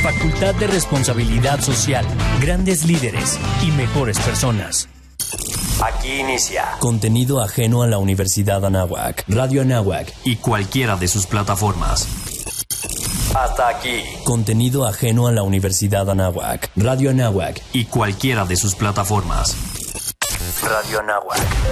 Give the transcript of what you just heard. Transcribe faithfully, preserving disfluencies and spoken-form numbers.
Facultad de Responsabilidad Social, grandes líderes y mejores personas. Aquí inicia contenido ajeno a la Universidad Anáhuac, Radio Anáhuac y cualquiera de sus plataformas. Hasta aquí. Contenido ajeno a la Universidad Anáhuac, Radio Anáhuac y cualquiera de sus plataformas. Radio Anáhuac.